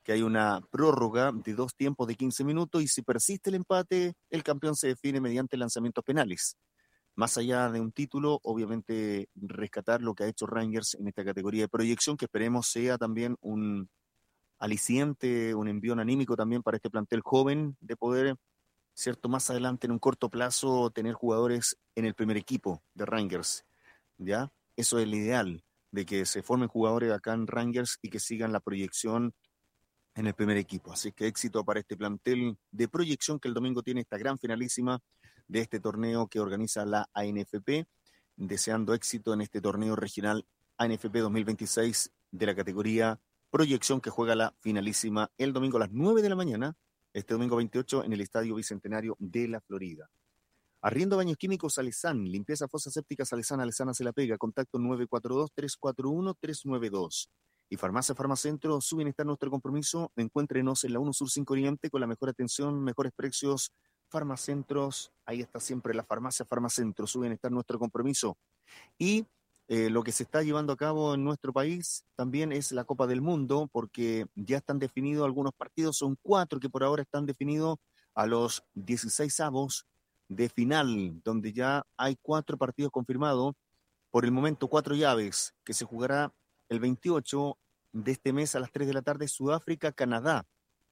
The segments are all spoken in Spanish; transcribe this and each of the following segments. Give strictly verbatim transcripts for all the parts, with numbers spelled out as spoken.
que hay una prórroga de dos tiempos de quince minutos y si persiste el empate, el campeón se define mediante lanzamientos penales. Más allá de un título, obviamente rescatar lo que ha hecho Rangers en esta categoría de proyección, que esperemos sea también un aliciente, un envío anímico también para este plantel joven de poder, cierto, más adelante en un corto plazo tener jugadores en el primer equipo de Rangers, ¿ya? Eso es el ideal, de que se formen jugadores acá en Rangers y que sigan la proyección en el primer equipo. Así que éxito para este plantel de proyección que el domingo tiene esta gran finalísima de este torneo que organiza la A N F P, deseando éxito en este torneo regional A N F P dos mil veintiséis de la categoría proyección que juega la finalísima el domingo a las nueve de la mañana, este domingo veintiocho en el Estadio Bicentenario de la Florida. Arriendo Baños Químicos Alesán, limpieza fosa séptica Alesán, Alesana se la pega, contacto nueve cuatro dos, tres cuatro uno, tres nueve dos. Y Farmacia Farmacentro, su bienestar nuestro compromiso, encuéntrenos en la uno Sur cinco Oriente con la mejor atención, mejores precios. Farmacentros, ahí está siempre la Farmacia Farmacentro, su bienestar nuestro compromiso. Y eh, lo que se está llevando a cabo en nuestro país también es la Copa del Mundo, porque ya están definidos algunos partidos, son cuatro que por ahora están definidos a los dieciséis avos de final, donde ya hay cuatro partidos confirmados, por el momento cuatro llaves, que se jugará el veintiocho de este mes a las tres de la tarde, Sudáfrica, Canadá.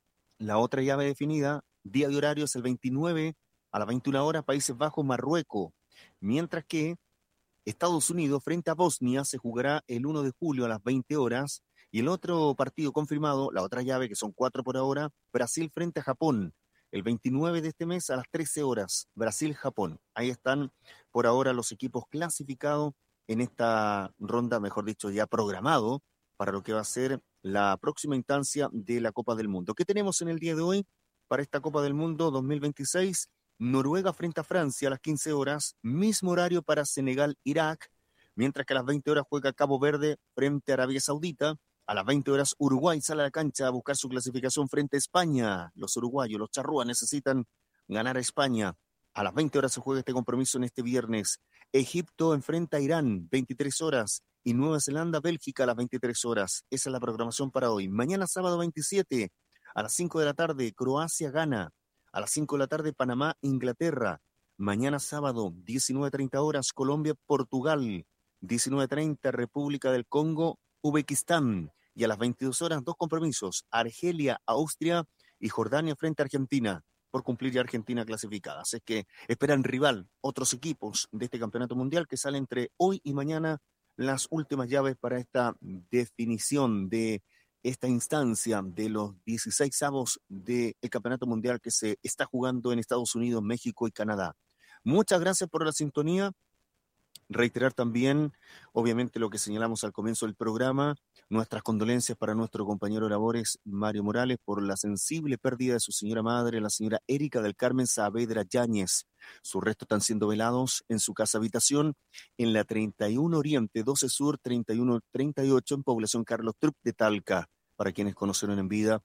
La otra llave definida, día de horario, es el veintinueve a las veintiuna horas, Países Bajos, Marruecos. Mientras que Estados Unidos frente a Bosnia se jugará el uno de julio a las veinte horas. Y el otro partido confirmado, la otra llave, que son cuatro por ahora, Brasil frente a Japón. El veintinueve de este mes a las trece horas, Brasil-Japón. Ahí están por ahora los equipos clasificados en esta ronda, mejor dicho, ya programado para lo que va a ser la próxima instancia de la Copa del Mundo. ¿Qué tenemos en el día de hoy para esta Copa del Mundo dos mil veintiséis? Noruega frente a Francia a las quince horas, mismo horario para Senegal-Irak, mientras que a las veinte horas juega Cabo Verde frente a Arabia Saudita. A las veinte horas Uruguay sale a la cancha a buscar su clasificación frente a España. Los uruguayos, los charrúas necesitan ganar a España. A las veinte horas se juega este compromiso en este viernes. Egipto enfrenta a Irán, veintitrés horas, y Nueva Zelanda, Bélgica a las veintitrés horas. Esa es la programación para hoy. Mañana sábado veintisiete, a las cinco de la tarde, Croacia gana. A las cinco de la tarde, Panamá, Inglaterra. Mañana sábado, diecinueve treinta horas, Colombia, Portugal. diecinueve treinta, República del Congo, Uzbekistán. Y a las veintidós horas, dos compromisos, Argelia, Austria y Jordania frente a Argentina, por cumplir ya Argentina clasificada. Así que esperan rival otros equipos de este campeonato mundial que sale entre hoy y mañana las últimas llaves para esta definición de esta instancia de los dieciséis avos del campeonato mundial que se está jugando en Estados Unidos, México y Canadá. Muchas gracias por la sintonía. Reiterar también, obviamente, lo que señalamos al comienzo del programa, nuestras condolencias para nuestro compañero de labores, Mario Morales, por la sensible pérdida de su señora madre, la señora Erika del Carmen Saavedra Yáñez. Sus restos están siendo velados en su casa habitación en la treinta y uno Oriente, doce Sur, treinta y uno treinta y ocho, en población Carlos Trupp de Talca, para quienes conocieron en vida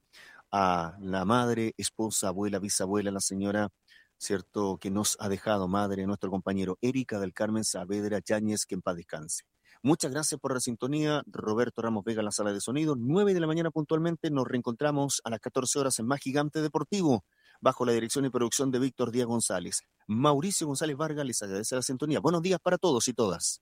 a la madre, esposa, abuela, bisabuela, la señora, cierto, que nos ha dejado madre, nuestro compañero Erika del Carmen Saavedra Yáñez, que en paz descanse. Muchas gracias por la sintonía. Roberto Ramos Vega en la sala de sonido. nueve de la mañana puntualmente nos reencontramos a las catorce horas en Más Gigante Deportivo, bajo la dirección y producción de Víctor Díaz González. Mauricio González Vargas les agradece la sintonía. Buenos días para todos y todas.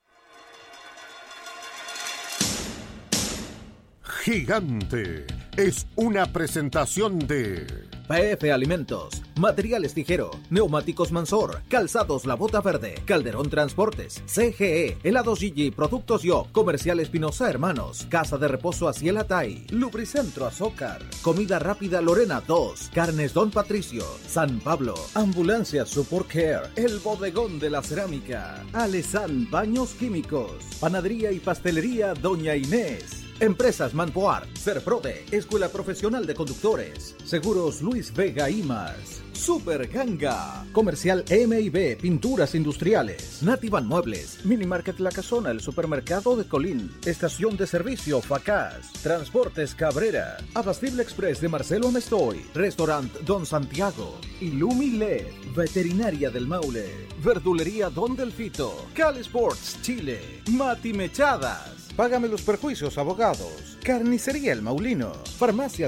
Gigante es una presentación de P F Alimentos, Materiales Tijero, Neumáticos Mansor, Calzados La Bota Verde, Calderón Transportes, C G E, Helados Gigi, Productos Yo, Comercial Espinosa Hermanos, Casa de Reposo Asiel Atay, Lubricentro Azócar, Comida Rápida Lorena dos, Carnes Don Patricio, San Pablo, Ambulancia Support Care, El Bodegón de la Cerámica, Alesan Baños Químicos, Panadería y Pastelería Doña Inés, Empresas Manpoar, Serprode, Escuela Profesional de Conductores, Seguros Luis Vega y más. Super Ganga, Comercial M y B, Pinturas Industriales, Nativan Muebles, Mini Market La Casona, el Supermercado de Colín, Estación de Servicio Facaz, Transportes Cabrera, Abastible Express de Marcelo Amestoy, Restaurant Don Santiago, Illumi L E D, Veterinaria del Maule, Verdulería Don Delfito, Cali Sports Chile, Mati Mechadas, Págame los Perjuicios Abogados, Carnicería El Maulino, Farmacia